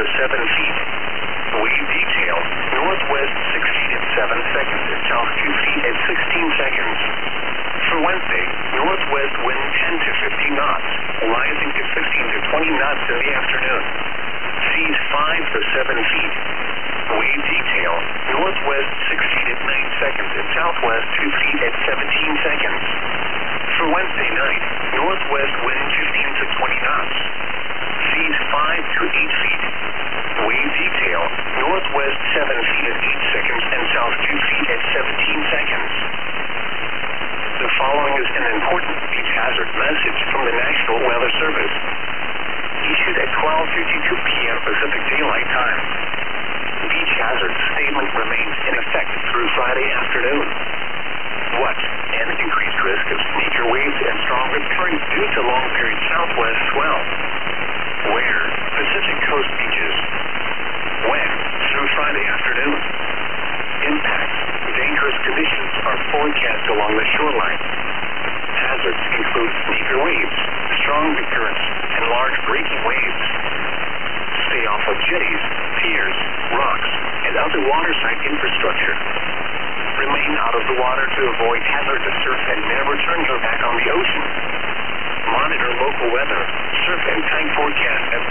to 7 feet. Wave detail, northwest 6 feet at 7 seconds and south 2 feet at 16 seconds. For Wednesday, northwest wind 10 to 15 knots, rising to 15 to 20 knots in the afternoon. Seas 5 to 7 feet. Wave detail, northwest 6 feet at 9 seconds and southwest 2 feet at 17 seconds. For Wednesday night, northwest wind 15 to 20 knots. Seas 5 to 8 feet. Wave detail, northwest 7 feet at 8 seconds and south 2 feet at 17 seconds. The following is an important beach hazard message from the National Weather Service. Issued at 12:52 p.m. Pacific Daylight Time. Beach hazard statement remains in effect through Friday afternoon. What? An increased risk of major waves and stronger currents due to long-period southwest swell. Where? Pacific Coast beaches. When? Through Friday afternoon. Impacts. Dangerous conditions are forecast along the shoreline. Hazards include major waves, strong currents, and large breaking waves. Stay off of jetties, piers, rocks, and other waterside infrastructure. Remain out of the water to avoid hazardous surf and never turn your back on the ocean. Monitor local weather, surf and time forecast at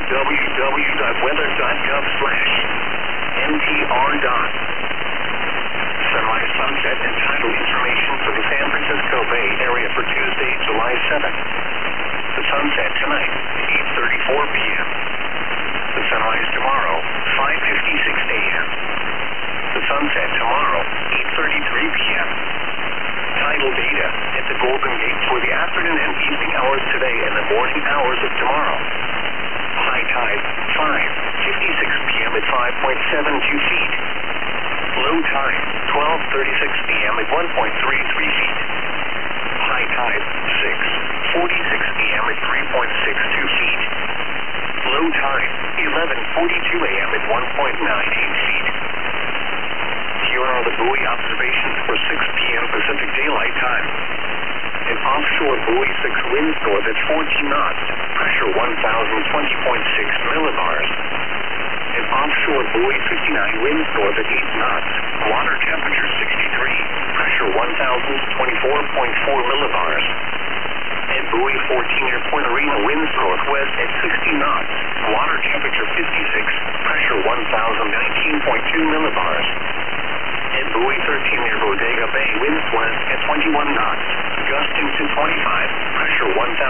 www.weather.gov/mtr. Sunrise, sunset, and tidal information for the San Francisco Bay Area for Tuesday, July 7th. The sunset tonight, 8:34 p.m. The sunrise tomorrow, 5:56 a.m. The sunset tomorrow, 8:33 p.m. Tidal data at the Golden Gate for the afternoon and evening hours today and the morning hours of tomorrow. High tide, 5:56 p.m. at 5.72 feet. Low tide, 12:36 p.m. at 1.33 feet. High tide, 6:46 p.m. at 3.62 feet. Low tide, 11:42 a.m. at 1.98 feet. Here are the buoy observations for 6 p.m. Pacific Daylight Time. An offshore buoy 6 winds north at 14 knots, pressure 1,020.6 millibars. An offshore buoy 59 winds north at 8 knots, water temperature 63, pressure 1,024.4 millibars. And buoy 14 near Point Arena winds northwest at 60 knots, water temperature 56, pressure 1,019.2 millibars. And buoy 13 near Bodega Bay winds west at 21 knots, gusting to 25, pressure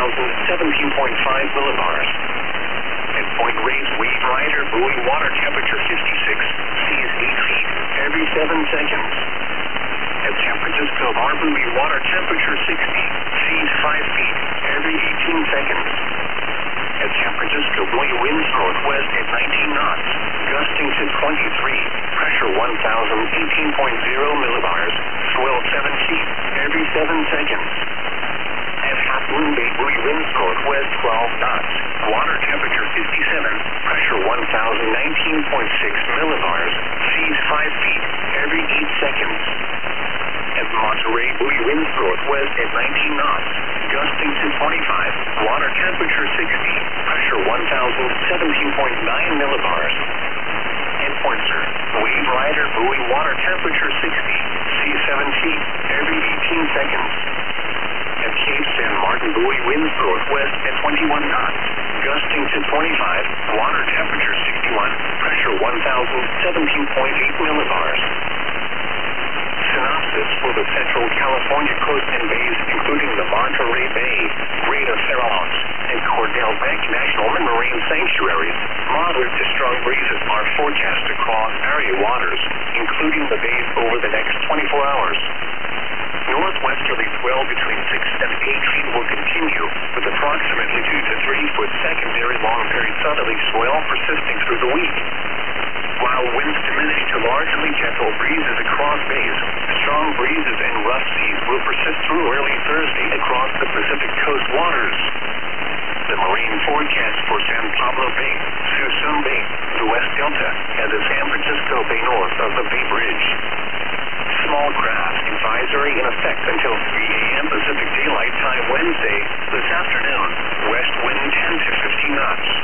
1,017.5 millibars. At Point Reyes Wave Rider buoy water temperature 56, seas 8 feet every 7 seconds. At San Francisco Bar buoy water temperature 60, seas 5 feet every 18 seconds. At San Francisco buoy winds northwest at 19 knots, gusting to 23, pressure 1,018.0 millibars, swell 7 feet every 7 seconds. At Half Moon Bay buoy winds northwest 12 knots, water temperature 57, pressure 1,019.6 millibars, seas 5 feet every 8 seconds. At Monterey buoy winds northwest at 19 knots, gusting to 25, water temperature 60, pressure 1,017.9 millibars. And Point Sur Wave Rider buoy water temperature 60, seas 7 feet every 18 seconds. At Cape San Martin buoy winds northwest at 21 knots, gusting to 25, water temperature 61, pressure 1,017.8 millibars. Synopsis for the Central California coast and bays, including the Monterey Bay, Greater Farallons, and Cordell Bank National Marine Sanctuaries. Moderate to strong breezes are forecast across area waters, including the bays over the next 24 hours. Northwesterly swell between 6 and 8 feet will continue, with approximately 2 to 3 foot secondary long-period southerly swell persisting through the week. While winds diminish to largely gentle breezes across bays, strong breezes and rough seas will persist through early Thursday across the Pacific coast waters. The marine forecast for San Pablo Bay, Suisun Bay, the West Delta, and the San Francisco Bay north of the Bay Bridge. Small craft advisory in effect until 3 a.m. Pacific Daylight Time Wednesday, this afternoon. West wind 10 to 15 knots.